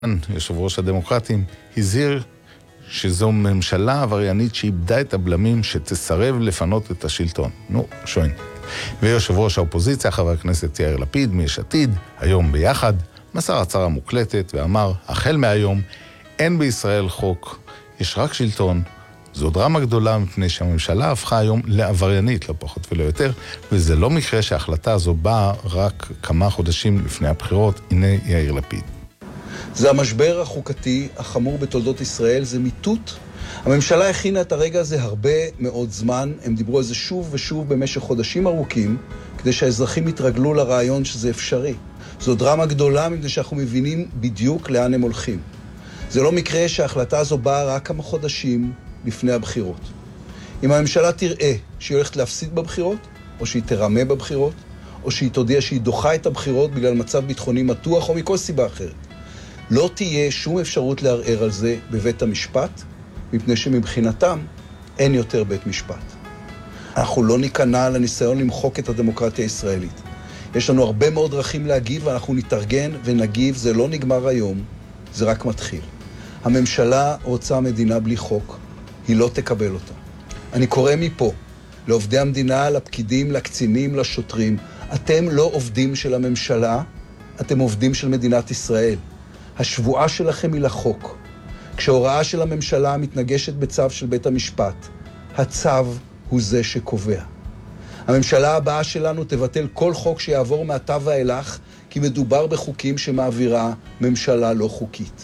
יושב ראש הדמוקרטים, הזהיר שזו ממשלה עבריינית שאיבדה את הבלמים שתסרב לפנות את השלטון. שוין. ויושב ראש האופוזיציה, חבר הכנסת יאיר לפיד, מיש עתיד, היום ביחד, מסר הצהרה מוקלטת ואמר, החל מהיום אין בישראל חוק, יש רק שלטון. זו דרמה גדולה מפני שהממשלה הפכה היום לעבריינית, לא פחות ולא יותר, וזה לא מקרה שההחלטה הזו באה רק כמה חודשים לפני הבחירות. הנה יאיר לפיד. זה המשבר החוקתי החמור בתולדות ישראל, זה מיטוט. הממשלה הכינה את הרגע הזה הרבה מאוד זמן, הם דיברו על זה שוב ושוב במשך חודשים ארוכים, כדי שהאזרחים יתרגלו לרעיון שזה אפשרי. זו דרמה גדולה מפני שאנחנו מבינים בדיוק לאן הם הולכים. זה לא מקרה שההחלטה הזו באה רק כמה חודשים לפני הבחירות. אם הממשלה תראה שהיא הולכת להפסיד בבחירות, או שהיא תרמה בבחירות, או שהיא תודיע שהיא דוחה את הבחירות בגלל מצב ביטחוני מתוח או מכל סיבה אחרת, לא תהיה שום אפשרות לערער על זה בבית המשפט, מפני שמבחינתם אין יותר בית משפט. אנחנו לא ניכנע לניסיון למחוק את הדמוקרטיה הישראלית. יש לנו הרבה מאוד דרכים להגיב, ואנחנו נתארגן ונגיב, זה לא נגמר היום, זה רק מתחיל. הממשלה רוצה מדינה בלי חוק, היא לא תקבל אותה. אני קורא מפה, לעובדי המדינה, לפקידים, לקצינים, לשוטרים, אתם לא עובדים של הממשלה, אתם עובדים של מדינת ישראל. השבועה שלכם היא לחוק. כשהוראה של הממשלה מתנגשת בצו של בית המשפט, הצו הוא זה שקובע. הממשלה הבאה שלנו תבטל כל חוק שיעבור מעתה ואילך, כי מדובר בחוקים שמעבירה ממשלה לא חוקית.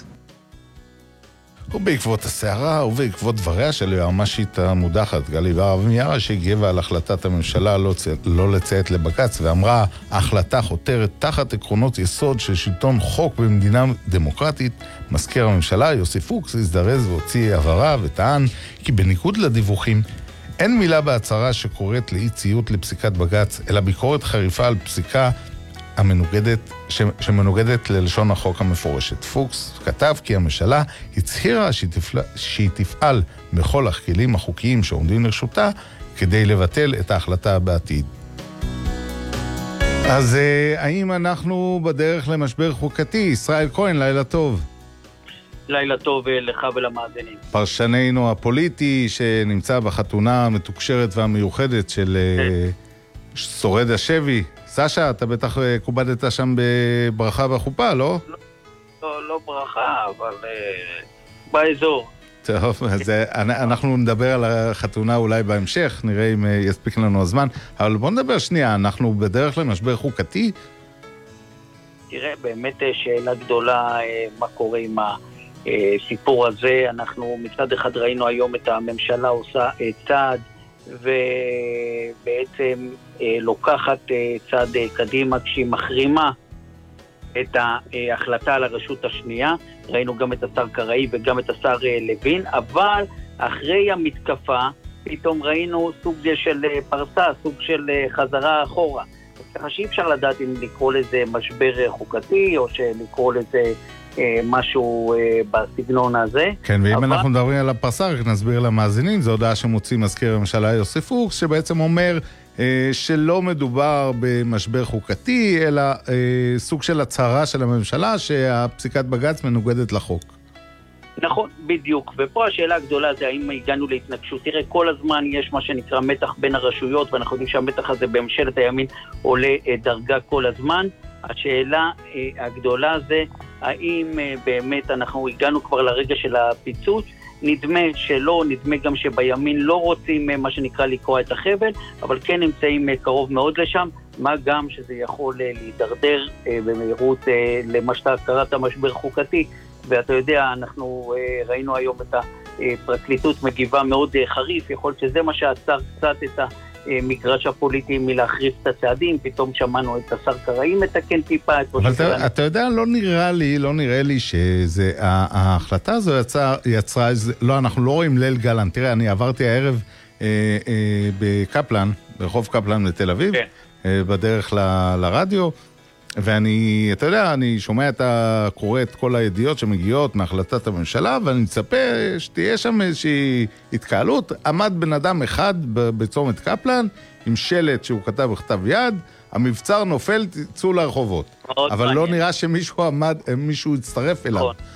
ובעקבות הסערה ובעקבות דבריה של היועמ"שית המודחת גלי בהרב מיארה, שהגיבה על החלטת הממשלה לא לציית לבג"ץ ואמרה, ההחלטה חותרת תחת עקרונות יסוד של שלטון חוק במדינה דמוקרטית, מזכיר הממשלה יוסי פוקס הזדרז והוציא הבהרה וטען כי בניגוד לדיווחים אין מילה בהצהרה שקוראת לאי ציות לפסיקת בג"ץ, אלא ביקורת חריפה על פסיקה שמנוגדת ללשון החוק המפורשת. פוקס כתב כי הממשלה הצהירה שהיא תפעל בכל הכלים החוקיים שעומדים לרשותה כדי לבטל את ההחלטה בעתיד. אז האם אנחנו בדרך למשבר חוקתי? ישראל כהן, לילה טוב. לילה טוב לך ולמאזינים. פרשננו הפוליטי שנמצא בחתונה המתוקשרת והמיוחדת של שורד השבי. סשה, אתה בטח קובדת שם בברכה בחופה, לא? לא ברכה, אבל באזור. טוב, אז אנחנו נדבר על החתונה אולי בהמשך, נראה אם יספיק לנו הזמן, אבל בוא נדבר שנייה, אנחנו בדרך למשבר חוקתי? תראה, באמת שאלה גדולה מה קורה עם הסיפור הזה. אנחנו מצד אחד ראינו היום את הממשלה עושה צעד, ובעצם לוקחת צעד קדימה כשהיא מחרימה את ההחלטה על הרשות השנייה. ראינו גם את השר קראי וגם את השר לוין, אבל אחרי המתקפה פתאום ראינו סוג של פרסה, סוג של חזרה אחורה. ככה שאי אפשר לדעת אם לקרוא לזה משבר חוקתי או שלקרוא לזה משהו בסגנון הזה. כן, ואם אנחנו מדברים על הפרסה, רק נסביר למאזינים, זו הודעה שמוציא מזכיר הממשלה יוסי פוקס, שבעצם אומר שלא מדובר במשבר חוקתי, אלא סוג של הצהרה של הממשלה שהפסיקת בג"ץ מנוגדת לחוק. נכון, בדיוק. ופה השאלה הגדולה זה האם הגענו להתנגשות. תראה, כל הזמן יש מה שנקרא מתח בין הרשויות, ואנחנו יודעים שהמתח הזה בממשלת הימין עולה דרגה כל הזמן. השאלה הגדולה זה האם באמת אנחנו הגענו כבר לרגע של הפיצוץ. נדמה שלא, נדמה גם שבימין לא רוצים מה שנקרא לקרוא את החבל, אבל כן נמצאים קרוב מאוד לשם, מה גם שזה יכול להידרדר במהירות למה שאתה קראת המשבר חוקתי. ואתה יודע, אנחנו ראינו היום את הפרקליטות מגיבה מאוד חריף, יכול שזה מה שעצר קצת את המגרש הפוליטי מלהחריף את הצעדים. פתאום שמענו את השר קראי מתקן טיפה את... אבל אתה יודע, לא נראה לי שההחלטה הזו יצרה, לא, אנחנו לא רואים ליל גלנט. תראה, אני עברתי הערב בקפלן, ברחוב קפלן לתל אביב, בדרך לרדיו, ואני, אתה יודע, אני שומע קורא את כל הידיעות שמגיעות מהחלטת הממשלה, ואני מצפה שתהיה שם איזושהי התקהלות. עמד בן אדם אחד בצומת קפלן, עם שלט שהוא כתב בכתב יד, המבצר נופל, תצאו לרחובות. אבל לא נראה שמישהו הצטרף אליו.